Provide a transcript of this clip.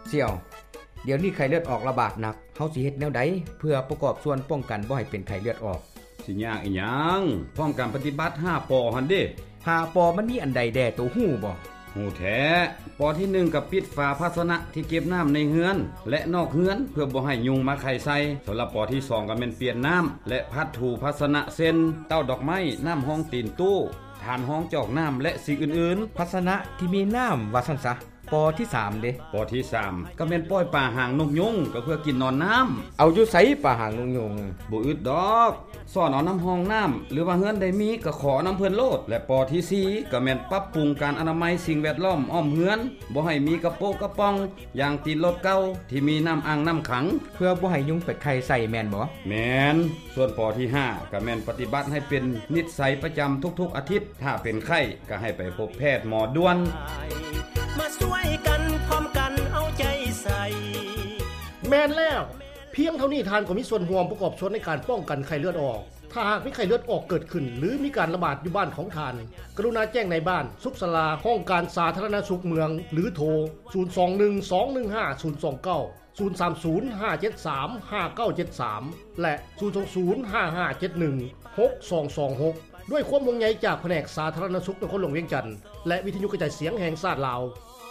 เสี่ยวเดี๋ยวนี้ไข้เลือดออกระบาดหนักเฮาสิเฮ็ดแนวใดเพื่อประกอบส่วนป้องกันบ่ให้เป็นไข้เลือดออกสิยากอีหยังพร้อมการปฏิบัติ5ปอหั่นเด้ 5ปอมันมีอันใดแด่ตัวฮู้บ่ฮู้แท้ปอที่1กับปิดฝาภาชนะที่เก็บน้ำในเฮือนและนอกเฮือนเพื่อบ่ให้ยุงมาไข่ใส่สำหรับปอที่2ก็แม่นเปลี่ยนน้ำและพัดถูภาชนะเส้นเต้าดอกไม้น้ำห้องตีนตู้ทานห้องจอกน้ำและสิ่งอื่นๆภาชนะที่มีน้ำว่าซั่นซะปอที่3เด้ปอที่3ก็แม่นปล่อยปลาหางนกยุงก็เพื่อกินนอนน้ำเอาอยู่ไสปลาหางนกยุงบ่อึดดอกซ่อนเอาน้ำห้องน้ำหรือว่าเฮือนใดมีก็ขอน้ำเพิ่นโลดและปอที่4ก็แม่นปรับปรุงการอนามัยสิ่งแวดล้อมอ้อมเฮือนบ่ให้มีกระโปงกระป๋องอย่างตีนรถเก่าที่มีน้ำอ่างน้ำขังเพื่อบ่ให้ยุงเป็ดไข่ใส่แม่นบ่แม่นส่วนปอที่5ก็แม่นปฏิบัติให้เป็นนิสัยประจำทุกๆอาทิตย์ถ้าเป็นไข้ก็ให้ไปพบแพทย์หมอด่วนมาช่วยกันพร้อมกันเอาใจใส่แม่นแล้วเพียงเท่านี้ทานก็มีส่วนร่วมประกอบส่วนในการป้องกันไข้เลือดออกถ้าหากมีไข้เลือดออกเกิดขึ้นหรือมีการระบาดอยู่บ้านของทานกรุณาแจ้งในบ้านสุขศาลาห้องการสาธารณสุขเมืองหรือโทร021215029030573573และ02055716226ด้วยความห่วงใยจากแผนกสาธารณสุขนครหลวงเวียงจันทน์และวิทยุกระจายเสียงแห่งชาติลาว